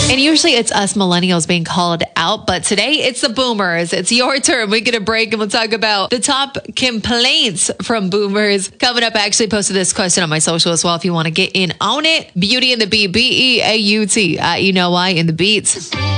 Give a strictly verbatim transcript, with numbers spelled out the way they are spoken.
And usually it's us millennials being called out, but today it's the boomers. It's your turn. We get a break and we'll talk about the top complaints from boomers. Coming up, I actually posted this question on my social as well. If you want to get in on it, Beauty and the Beat, B E A U T, I E Know Why in the Beats.